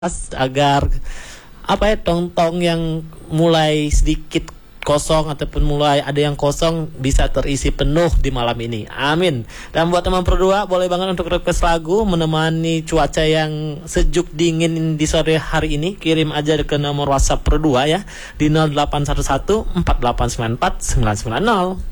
agar tong-tong yang mulai sedikit kosong ataupun mulai ada yang kosong bisa terisi penuh di malam ini. Amin. Dan buat teman berdua, boleh banget untuk request lagu menemani cuaca yang sejuk dingin di sore hari ini. Kirim aja ke nomor WhatsApp berdua ya di 0811 4894 990.